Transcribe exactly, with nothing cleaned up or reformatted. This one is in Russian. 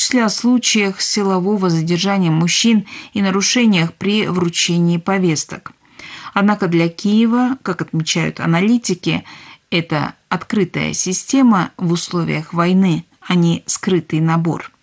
числе о случаях силового задержания мужчин и нарушениях при вручении повесток. Однако для Киева, как отмечают аналитики, это открытая система в условиях войны, а не скрытый набор.